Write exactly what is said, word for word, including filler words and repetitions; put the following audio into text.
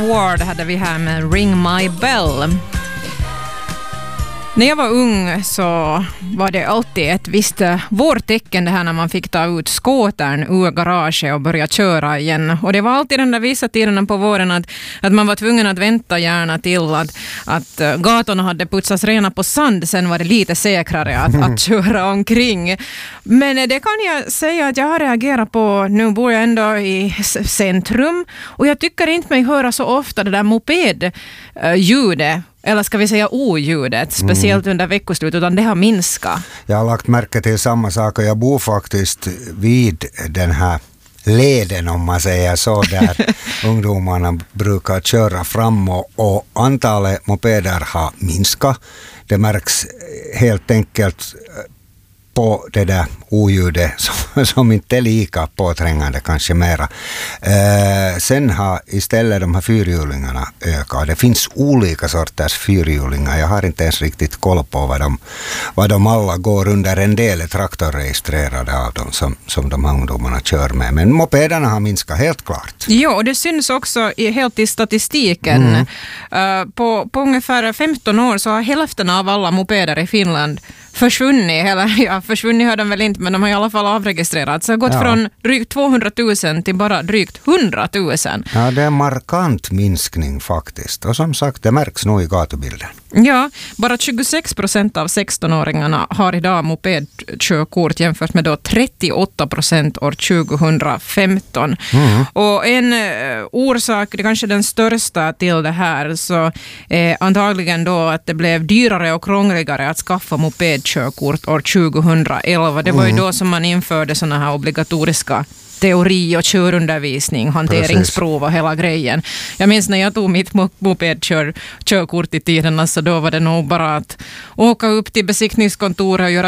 Ward hade vi här med Ring My Bell. När jag var ung så var det alltid ett visst vårtecken det här när man fick ta ut skåtern ur garaget och börja köra igen. Och det var alltid den där vissa tiden på våren att, att man var tvungen att vänta gärna till att, att gatorna hade putsats rena på sand. Sen var det lite säkrare att, att köra omkring. Men det kan jag säga att jag har reagerat på. Nu bor jag ändå i centrum och jag tycker inte mig höra så ofta det där mopedljudet. Eller ska vi säga oljudet, speciellt mm. under veckoslut, utan det har minskat. Jag har lagt märke till samma sak och jag bor faktiskt vid den här leden, om man säger så, där ungdomarna brukar köra fram och, och antalet mopeder har minskat. Det märks helt enkelt på det där oljudet som, som inte är lika påträngande kanske mera. Eh, sen har istället de här fyrhjulingarna ökat. Det finns olika sorters fyrhjulingar. Jag har inte ens riktigt koll på vad de, vad de alla går under. En del är traktorregistrerade av dem som, som de här ungdomarna kör med. Men mopederna har minskat helt klart. Ja, och det syns också i, helt i statistiken. Mm. Uh, på, på ungefär femton år så har hälften av alla mopeder i Finland försvunnit, eller ja, försvunnit har de väl inte, men de har i alla fall avregistrerats. Så det har gått ja. från drygt tvåhundratusen till bara drygt hundratusen. Ja, det är en markant minskning faktiskt. Och som sagt, det märks nog i gatubilden. Ja, bara tjugosex procent av sextonåringarna har idag mopedkörkort jämfört med då trettioåtta procent år tjugohundrafemton. Mm. Och en uh, orsak, det kanske den största till det här, så eh, antagligen då att det blev dyrare och krångligare att skaffa mopedkörkort år tjugohundraelva. Det var ju då som man införde såna här obligatoriska teori- och körundervisning, hanteringsprov och hela grejen. Jag minns när jag tog mitt mopedkörkort i tiden, alltså då var det nog bara att åka upp till besiktningskontoret och göra